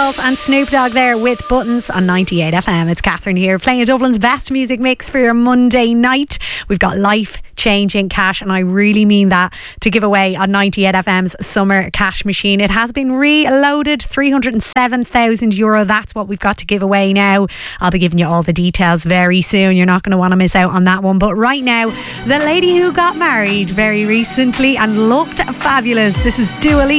Girls and Snoop Dogg there with Buttons on 98 FM. It's Catherine here playing Dublin's best music mix for your Monday night. We've got life-changing cash, and I really mean that, to give away on 98 FM's Summer Cash Machine. It has been reloaded, €307,000. That's what we've got to give away now. I'll be giving you all the details very soon. You're not going to want to miss out on that one. But right now, the lady who got married very recently and looked fabulous. This is Dua Lipa.